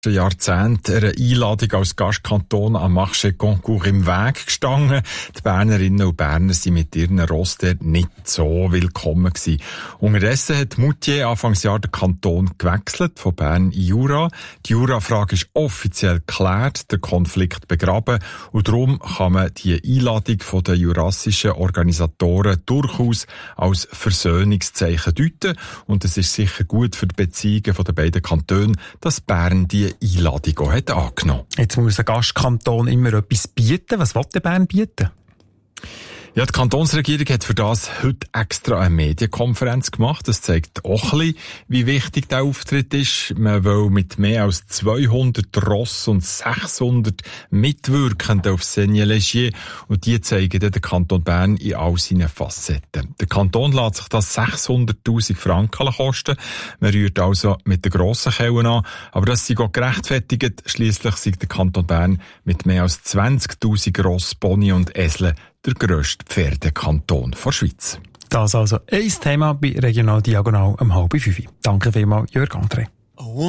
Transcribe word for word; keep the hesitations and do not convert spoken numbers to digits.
Jahrzehnt einer Einladung als Gastkanton am Marché Concours im Weg gestanden. Die Bernerinnen und Berner sind mit ihren Ross dort nicht so willkommen gewesen. Unterdessen hat Moutier Anfangsjahr den Kanton gewechselt, von Bern in Jura. Die Jura-Frage ist offiziell geklärt, der Konflikt begraben, und darum kann man die Einladung von den jurassischen Organisatoren durchaus als Versöhnungszeichen deuten. Und es ist sicher gut für die Beziehungen der beiden Kantone, dass Bern die Einladung auch hat angenommen. Jetzt muss ein Gastkanton immer etwas bieten. Was will der Bern bieten? Ja, die Kantonsregierung hat für das heute extra eine Medienkonferenz gemacht. Das zeigt auch ein bisschen, wie wichtig der Auftritt ist. Man will mit mehr als zweihundert Ross und sechshundert Mitwirkenden auf Seigneur Legier, und die zeigen den Kanton Bern in all seinen Facetten. Der Kanton lässt sich das sechshunderttausend Franken kosten. Man rührt also mit den grossen Kellen an, aber das ist auch gerechtfertigt. Schliesslich ist der Kanton Bern mit mehr als zwanzigtausend Ross, Pony und Esel der grösste Pferdekanton der Schweiz. Das also ein Thema bei Regional Diagonal um halb fünf. Danke vielmals, Jörg André.